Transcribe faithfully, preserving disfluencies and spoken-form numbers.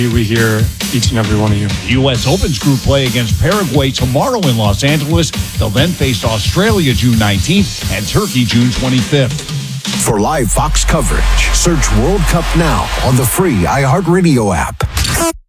We hear each and every one of you. U S Open's group play against Paraguay tomorrow in Los Angeles. They'll then face Australia June nineteenth and Turkey June twenty-fifth. For live Fox coverage, search World Cup Now on the free iHeartRadio app.